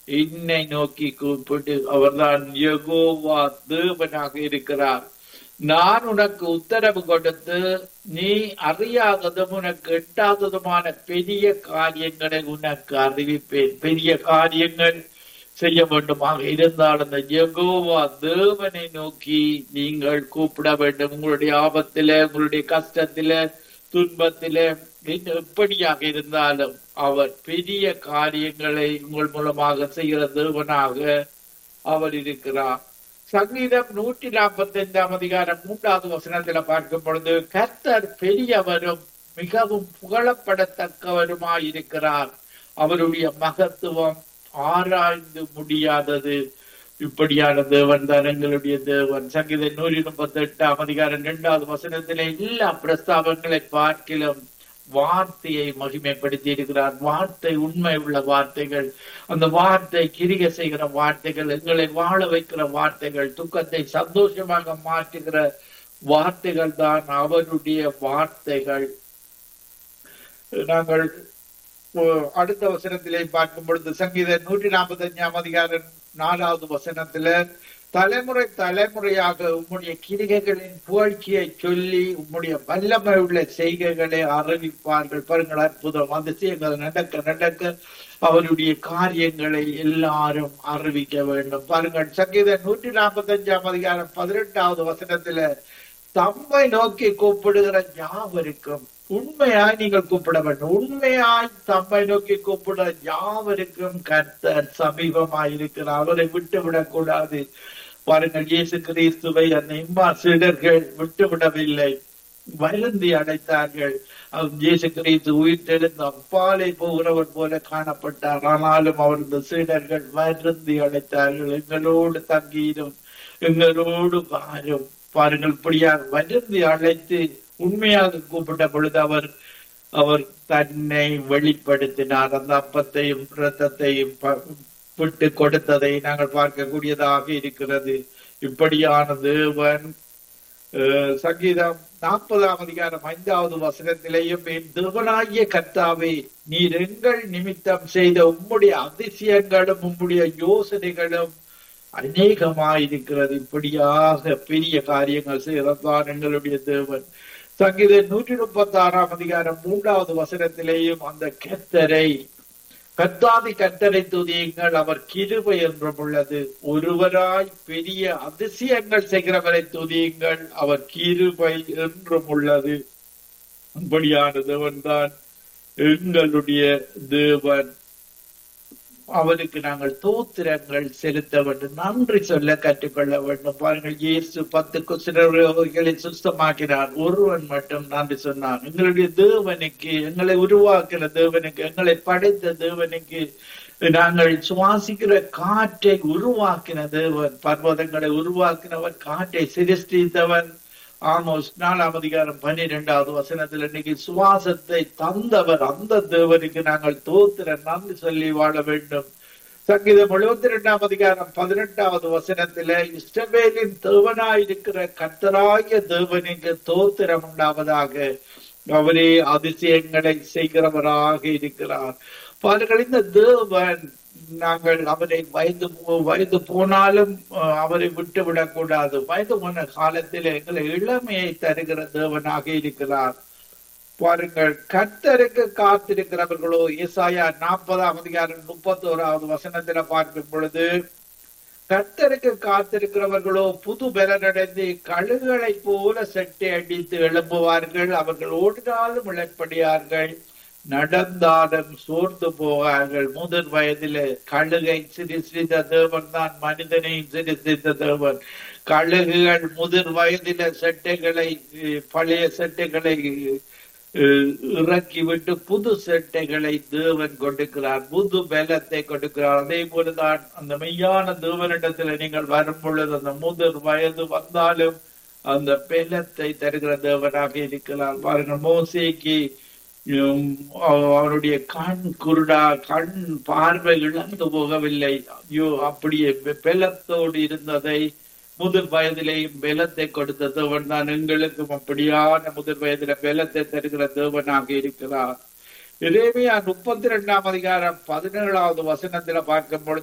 என்னை நோக்கி கூப்பிட்டு, அவர்தான் யெகோவா தேவனாக இருக்கிறார். நான் உனக்கு உத்தரவு கொடுத்து நீ அறியாததும் உனக்கு எட்டாததுமான பெரிய காரியங்களை உனக்கு அறிவிப்பேன். பெரிய காரியங்கள் செய்ய வேண்டுமாக இருந்தால் அந்த யெகோவா தேவனை நோக்கி நீங்கள் கூப்பிட வேண்டும். உங்களுடைய ஆபத்தில, உங்களுடைய கஷ்டத்தில, துன்பத்தில, எப்படியாக இருந்தாலும் அவர் பெரிய காரியங்களை உங்கள் மூலமாக செய்கிற தேவனாக அவர் இருக்கிறார். சங்கீதம் 145 அதிகாரம் 3வது வசனத்துல பார்க்கும் பொழுது, கர்த்தர் பெரியவரும் மிகவும் புகழப்படத்தக்கவருமாயிருக்கிறார், அவருடைய மகத்துவம் ஆராய்ந்து முடியாதது. இப்படியான தேவன் தான் எங்களுடைய தேவன். சங்கீதம் 138 அதிகாரம் 2வது வசனத்திலே, எல்லா பிரஸ்தாபங்களை பார்க்கிலும் வார்த்தையை மகிமைப்படுத்தி இருக்கிறார். வார்த்தை உண்மை உள்ள வார்த்தைகள், அந்த வார்த்தை கிரியை செய்கிற வார்த்தைகள், எங்களை வாழ வைக்கிற வார்த்தைகள், துக்கத்தை சந்தோஷமாக மாற்றுகிற வார்த்தைகள் தான் அவருடைய வார்த்தைகள். நாங்கள் அடுத்த வசனத்திலே பார்க்கும் பொழுது, சங்கீதம் 145 அதிகாரம் 4வது வசனத்துல, தலைமுறை தலைமுறையாக உம்முடைய கிரிகைகளின் புகழ்ச்சியை சொல்லி உம்முடைய வல்லமை உள்ள செய்கைகளை அறிவிப்பார்கள். பாருங்கள், அற்புதம், அதிசயங்கள் நடக்க நடக்க அவருடைய காரியங்களை எல்லாரும் அறிவிக்க வேண்டும். பாருங்கள், சங்கீதம் 145 அதிகாரம் 18வது வசனத்துல, தம்மை நோக்கி கூப்பிடுகிற யாவருக்கும், உண்மையாய் நீங்கள் கூப்பிட வேண்டும், உண்மையாய் தம்மை நோக்கி கூப்பிடுற யாவருக்கும் கர்த்தர் சமீபமாயிருக்கிறார், அவரை விட்டு விடக்கூடாது. பாருங்கள், இயேசு கிறிஸ்துவை அந்த இம்மாசீடர்கள் விட்டுவிடவில்லை, வருந்தி அடைத்தார்கள். இயேசு கிறிஸ்து உயிர் தெழுந்து அப்பாலே போகிறவர் போல காணப்பட்டார். ஆனாலும் அவரது சீடர்கள் வருந்தி அடைத்தார்கள், எங்களோடு தங்கிடும், எங்களோடு வாரும். பாருங்கள், இப்படியாக வருந்தி அழைத்து உண்மையாக கூப்பிட்ட பொழுது அவர் தன்னை வெளிப்படுத்தினார். அந்த அப்பத்தையும் இரத்தத்தையும் விட்டு கொடுத்ததை நாங்கள் பார்க்கக்கூடியதாக இருக்கிறது. இப்படியான தேவன் சங்கீதம் 40 அதிகாரம் 5வது வசனத்திலேயும், என் தேவனாகிய கர்த்தாவே, நீர் எங்கள் நிமித்தம் செய்த உம்முடைய அதிசயங்களும் உம்முடைய யோசனைகளும் அநேகமாயிருக்கிறது. இப்படியாக பெரிய காரியங்கள் செய்யறதுதான் எங்களுடைய தேவன். சங்கீதம் 136 அதிகாரம் 3வது வசனத்திலேயும், அந்த கர்த்தரை துதியுங்கள், அவர் கிருபை என்றும் உள்ளது. ஒருவராய் பெரிய அதிசயங்கள் செய்கிறவரை துதியுங்கள், அவர் கிருபை என்றும் உள்ளது. இப்படியான தேவன் தான் எங்களுடைய தேவன். அவருக்கு நாங்கள் தோத்திரங்கள் செலுத்த வேண்டும், நன்றி சொல்ல கற்றுக்கொள்ள வேண்டும். பாருங்கள், இயேசு 10 குஷ்டரோகிகளை சுத்தமாக்கினார், ஒருவன் மட்டும் நன்றி சொன்னார். எங்களுடைய தேவனுக்கு, எங்களை உருவாக்குற தேவனுக்கு, எங்களை படைத்த தேவனுக்கு, நாங்கள் சுவாசிக்கிற காற்றை உருவாக்கின தேவன், பர்வதங்களை உருவாக்கினவர், காற்றை சிருஷ்டித்தவன். ஆமோஸ் 4 அதிகாரம் 12வது வசனத்தில், இன்னைக்கு சுவாசத்தை தந்தவர் அந்த தேவனுக்கு நாங்கள் தோத்திர நன்றி சொல்லி வாழ வேண்டும். சங்கீதம் 72 அதிகாரம் 18வது வசனத்தில, இஸ்ரவேலின் தேவனாயிருக்கிற கர்த்தராகிய தேவனுக்கு தோத்திரம் உண்டாவதாக, அவரே அதிசயங்களை செய்கிறவராக இருக்கிறார். பாருங்கள், இந்த தேவன், நாங்கள் அவரை வயது போனாலும் அவரை விட்டு விடக்கூடாது. வயது போன காலத்தில் எங்களை இளமையை தருகிற தேவனாக இருக்கிறார். பாருங்கள், கர்த்தருக்கு காத்திருக்கிறவர்களோ, ஏசாயா 40 அதிகாரம் 31வது வசனத்துல பார்க்கும் பொழுது, கர்த்தருக்கு காத்திருக்கிறவர்களோ புது பலனடைந்து கழுகுகளை போல செட்டை அடித்து எழும்புவார்கள், அவர்கள் ஓடினாலும் இழப்படியார்கள், நடந்தாலும் சோர்ந்து போவார்கள். முதல் வயதிலே கழுகை சிருஷ்டித்த தேவன் தான் மனிதனையும் சிருஷ்டித்த தேவன். கழுகுகள் முதல் வயதில செட்டைகளை, பழைய செட்டைகளை இறக்கிவிட்டு புது செட்டைகளை தேவன் கொடுக்கிறார், புது பலத்தை கொடுக்கிறார். அதே போலதான் அந்த மெய்யான தேவனிடத்துல நீங்கள் வரும் பொழுது, அந்த முதல் வயது வந்தாலும் அந்த பலத்தை தருகிற தேவனாக இருக்கிறார். பாருங்கள், மோசேக்கு அவருடைய கண் குருடா, கண் பார்வை இழந்து போகவில்லை. ஐயோ, அப்படியே பலத்தோடு இருந்ததை முதல் வயதிலேயும் பலத்தை கொடுத்த தேவன் தான் எங்களுக்கும் அப்படியான முதல் வயதில பலத்தை தருகிற தேவனாக இருக்கிறார். எரேமியா 32 அதிகாரம் 17வது வசனத்துல பார்க்கும் பொழுது,